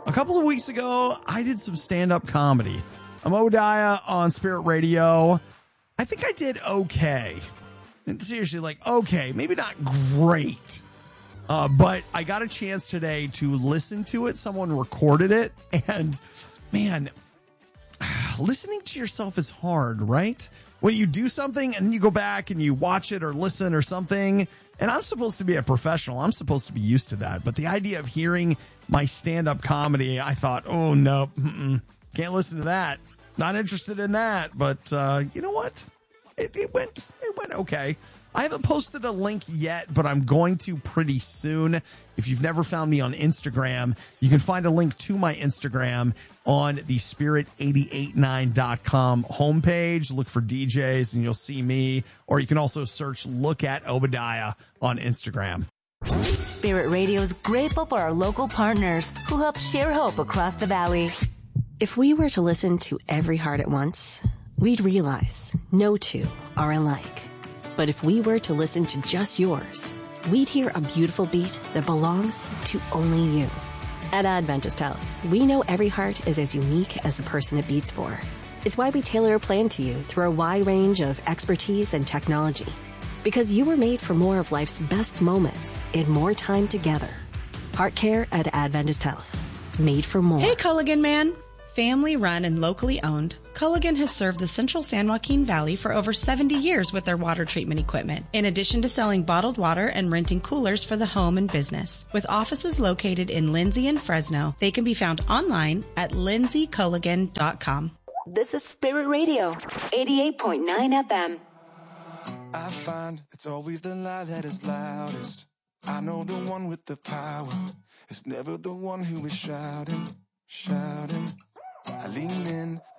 A couple of weeks ago, I did some stand-up comedy. I'm Obadiah on Spirit Radio. I think I did okay. And seriously, like, okay, maybe not great. But I got a chance today to listen to it. Someone recorded it. And, man, listening to yourself is hard, right? When you do something and you go back and you watch it or listen or something, and I'm supposed to be a professional. I'm supposed to be used to that. But the idea of hearing my stand-up comedy, I thought, oh, no, can't listen to that. Not interested in that. But you know what? It went okay. I haven't posted a link yet, but I'm going to pretty soon. If you've never found me on Instagram, you can find a link to my Instagram on the spirit889.com homepage. Look for DJs and you'll see me. Or you can also search Look at Obadiah on Instagram. Spirit Radio is grateful for our local partners who help share hope across the valley. If we were to listen to every heart at once, we'd realize no two are alike. But if we were to listen to just yours, we'd hear a beautiful beat that belongs to only you. At Adventist Health, we know every heart is as unique as the person it beats for. It's why we tailor a plan to you through a wide range of expertise and technology. Because you were made for more of life's best moments and more time together. Heart care at Adventist Health. Made for more. Hey, Culligan man. Family run and locally owned, Culligan has served the central San Joaquin Valley for over 70 years with their water treatment equipment, in addition to selling bottled water and renting coolers for the home and business. With offices located in Lindsay and Fresno, they can be found online at lindsayculligan.com. This is Spirit Radio, 88.9 FM. I find it's always the lie that is loudest. I know the one with the power. It's never the one who is shouting. I lean in